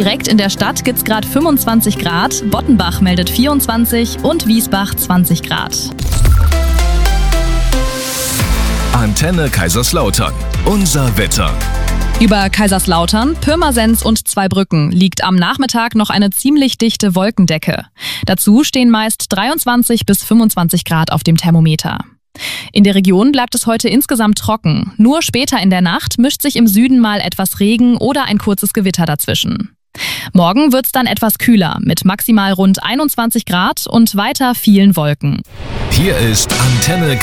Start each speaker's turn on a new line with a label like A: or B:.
A: Direkt in der Stadt gibt's gerade 25 Grad, Bottenbach meldet 24 und Wiesbach 20 Grad.
B: Antenne Kaiserslautern. Unser Wetter.
A: Über Kaiserslautern, Pirmasens und Zweibrücken liegt am Nachmittag noch eine ziemlich dichte Wolkendecke. Dazu stehen meist 23 bis 25 Grad auf dem Thermometer. In der Region bleibt es heute insgesamt trocken. Nur später in der Nacht mischt sich im Süden mal etwas Regen oder ein kurzes Gewitter dazwischen. Morgen wird's dann etwas kühler mit maximal rund 21 Grad und weiter vielen Wolken.
B: Hier ist Antenne